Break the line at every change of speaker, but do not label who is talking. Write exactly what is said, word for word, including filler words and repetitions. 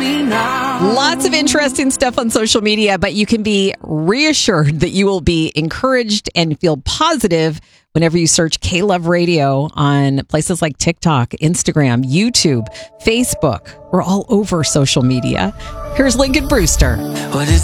me now.
Lots of interesting stuff on social media, but you can be reassured that you will be encouraged and feel positive whenever you search K-Love Radio on places like TikTok, Instagram, YouTube, Facebook. We're all over social media. Here's Lincoln Brewster.
What is